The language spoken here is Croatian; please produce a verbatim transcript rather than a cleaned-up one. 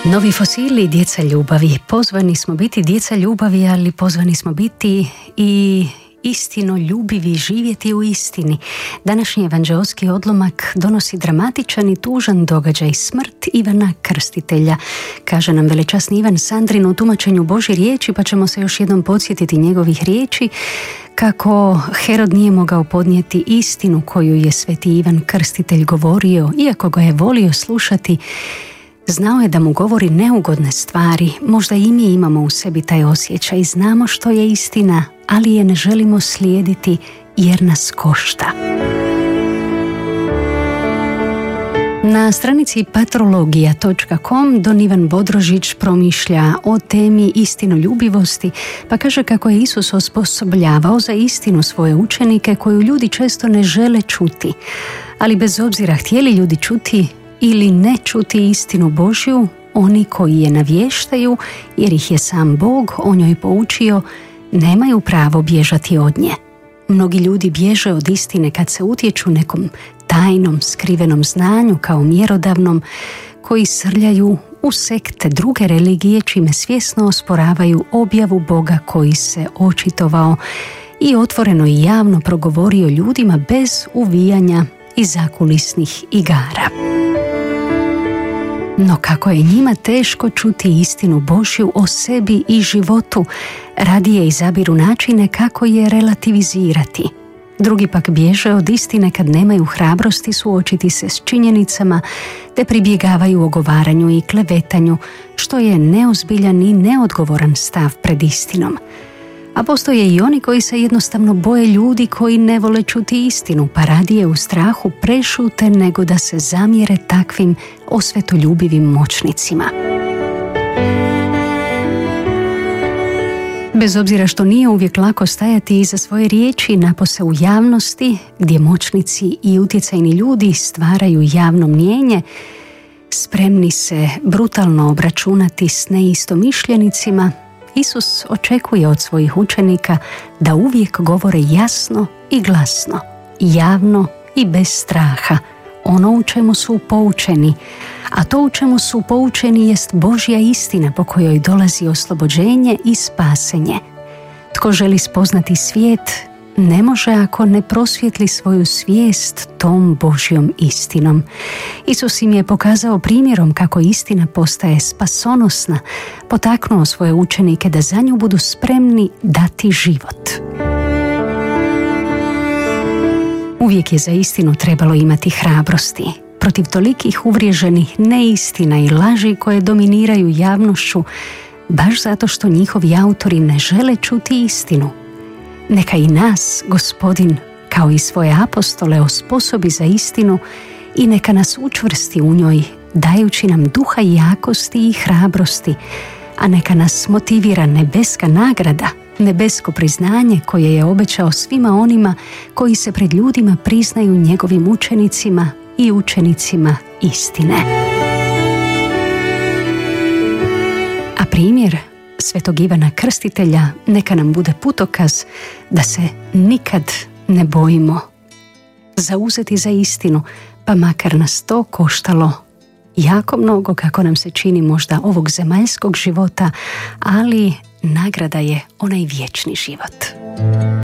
Novi fosili, djeca ljubavi. Pozvani smo biti djeca ljubavi, ali pozvani smo biti i istino ljubivi, živjeti u istini. Današnji evanđeoski odlomak donosi dramatičan i tužan događaj, smrt Ivana Krstitelja. Kaže nam velečasni Ivan Sandrin u tumačenju Božje riječi, pa ćemo se još jednom podsjetiti njegovih riječi, kako Herod nije mogao podnijeti istinu koju je sveti Ivan Krstitelj govorio, iako ga je volio slušati. Znao je da mu govori neugodne stvari, možda i mi imamo u sebi taj osjećaj, znamo što je istina, ali je ne želimo slijediti jer nas košta. Na stranici patrologija točka com don Ivan Bodrožić promišlja o temi istinoljubivosti, pa kaže kako je Isus osposobljavao za istinu svoje učenike koju ljudi često ne žele čuti. Ali bez obzira htjeli ljudi čuti ili ne čuti istinu Božju, oni koji je navještaju, jer ih je sam Bog o njoj poučio, nemaju pravo bježati od nje. Mnogi ljudi bježe od istine kad se utječu nekom tajnom, skrivenom znanju kao mjerodavnom, koji srljaju u sekte druge religije, čime svjesno osporavaju objavu Boga koji se očitovao i otvoreno i javno progovorio ljudima bez uvijanja i zakulisnih igara. No kako je njima teško čuti istinu Božju o sebi i životu, radije izabiru načine kako je relativizirati. Drugi pak bježe od istine kad nemaju hrabrosti suočiti se s činjenicama, te pribjegavaju ogovaranju i klevetanju, što je neozbiljan i neodgovoran stav pred istinom. A postoje i oni koji se jednostavno boje ljudi koji ne vole čuti istinu, pa radije u strahu prešute nego da se zamjere takvim osvetoljubivim moćnicima. Bez obzira što nije uvijek lako stajati iza svoje riječi, napose u javnosti, gdje moćnici i utjecajni ljudi stvaraju javno mnijenje, spremni se brutalno obračunati s neistomišljenicima, Isus očekuje od svojih učenika da uvijek govore jasno i glasno, javno i bez straha, ono u čemu su poučeni, a to u čemu su poučeni jest Božja istina po kojoj dolazi oslobođenje i spasenje. Tko želi spoznati svijet, ne može ako ne prosvjetli svoju svijest tom Božjom istinom. Isus im je pokazao primjerom kako istina postaje spasonosna, potaknuo svoje učenike da za nju budu spremni dati život. Uvijek je za istinu trebalo imati hrabrosti. Protiv tolikih uvriježenih neistina i laži koje dominiraju javnošću, baš zato što njihovi autori ne žele čuti istinu. Neka i nas Gospodin, kao i svoje apostole, osposobi za istinu i neka nas učvrsti u njoj, dajući nam duha jakosti i hrabrosti, a neka nas motivira nebeska nagrada, nebesko priznanje koje je obećao svima onima koji se pred ljudima priznaju njegovim učenicima i učenicima istine. A primjer svetog Ivana Krstitelja neka nam bude putokaz da se nikad ne bojimo zauzeti za istinu, pa makar nas to koštalo jako mnogo, kako nam se čini možda ovog zemaljskog života, ali nagrada je onaj vječni život.